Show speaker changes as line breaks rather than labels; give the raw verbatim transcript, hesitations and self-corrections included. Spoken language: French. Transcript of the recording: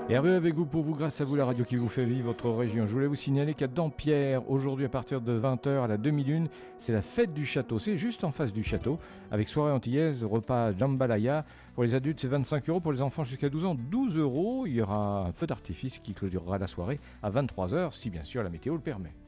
Et heureux avec vous pour vous, grâce à vous, la radio qui vous fait vivre votre région. Je voulais vous signaler qu'à Dampierre, aujourd'hui à partir de vingt heures à la demi-lune, c'est la fête du château. C'est juste en face du château, avec soirée antillaise, repas jambalaya. Pour les adultes, c'est vingt-cinq euros. Pour les enfants jusqu'à douze ans, douze euros. Il y aura un feu d'artifice qui clôturera la soirée à vingt-trois heures, si bien sûr la météo le permet.